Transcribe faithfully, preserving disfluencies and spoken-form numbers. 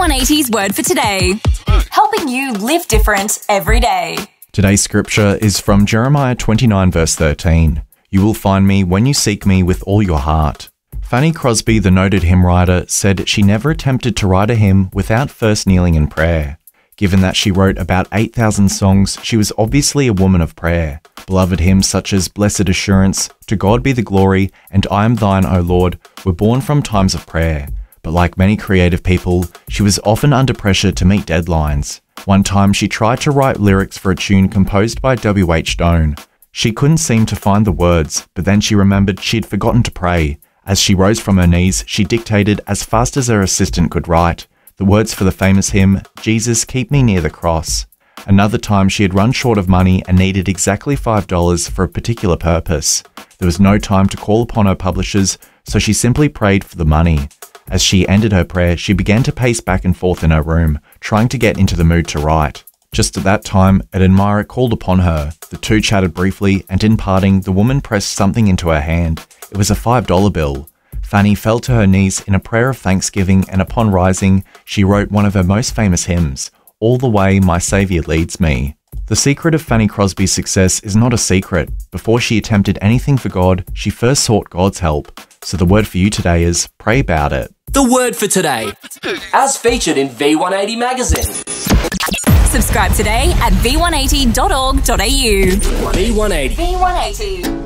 one eighty's Word for Today, helping you live different every day. Today's scripture is from Jeremiah twenty-nine verse thirteen. You will find me when you seek me with all your heart. Fanny Crosby, the noted hymn writer, said she never attempted to write a hymn without first kneeling in prayer. Given that she wrote about eight thousand songs, she was obviously a woman of prayer. Beloved hymns such as Blessed Assurance, To God Be the Glory, and I Am Thine, O Lord, were born from times of prayer. But like many creative people, she was often under pressure to meet deadlines. One time she tried to write lyrics for a tune composed by W H Stone. She couldn't seem to find the words, but then she remembered she'd forgotten to pray. As she rose from her knees, she dictated as fast as her assistant could write the words for the famous hymn, Jesus, Keep Me Near the Cross. Another time she had run short of money and needed exactly five dollars for a particular purpose. There was no time to call upon her publishers, so she simply prayed for the money. As she ended her prayer, she began to pace back and forth in her room, trying to get into the mood to write. Just at that time, an admirer called upon her. The two chatted briefly, and in parting, the woman pressed something into her hand. It was a five dollar bill. Fanny fell to her knees in a prayer of thanksgiving, and upon rising, she wrote one of her most famous hymns, All the Way My Saviour Leads Me. The secret of Fanny Crosby's success is not a secret. Before she attempted anything for God, she first sought God's help. So the word for you today is, pray about it. The Word for Today, as featured in V one eighty magazine. Subscribe today at v one eighty dot org dot a u. V one eighty. V one eighty.